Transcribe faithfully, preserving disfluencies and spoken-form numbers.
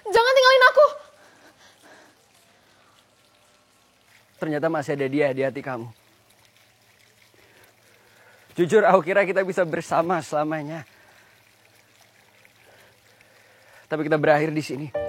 Jangan tinggalin aku. Ternyata masih ada dia di hati kamu. Jujur aku kira kita bisa bersama selamanya. Tapi kita berakhir di sini.